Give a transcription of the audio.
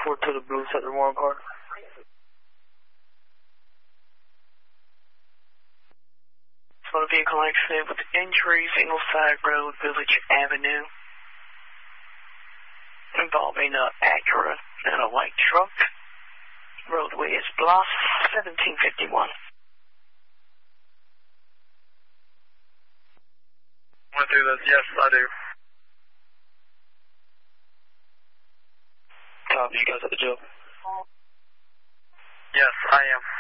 report to the booth at the Warren Park. Motor vehicle accident with injuries, Ingleside Road, Village Avenue, involving an Acura and a white truck. Roadway is blocked, 1751. Went through this, yes, I do. Copy, you guys at the jail? Yes, I am.